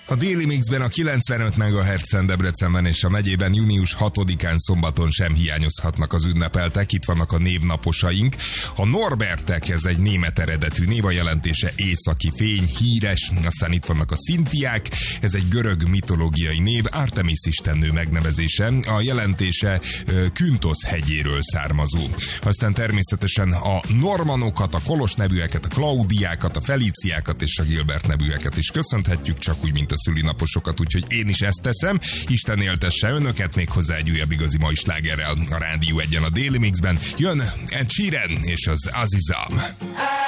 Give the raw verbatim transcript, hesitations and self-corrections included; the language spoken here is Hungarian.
A Daily Mixben a kilencvenöt megahertzen Debrecenben és a megyében június hatodikán szombaton sem hiányozhatnak az ünnepeltek. Itt vannak a névnaposaink. A Norbertek, ez egy német eredetű név, a jelentése északi fény, híres. Aztán itt vannak a Szintiák, ez egy görög mitológiai név, Artemis istennő megnevezése. A jelentése Küntosz hegyéről származó. Aztán természetesen a normanokat, a Kolos nevűeket, a Klaudiákat, a Felíciákat és a Gilbert nevűeket is köszönhetjük, csak úgy, mint a szülinaposokat, úgyhogy én is ezt teszem. Isten éltesse önöket, még hozzá egy újabb igazi mai slágerrel a Rádió egyen a Daily Mixben. Jön Ed Sheeran és az Azizam.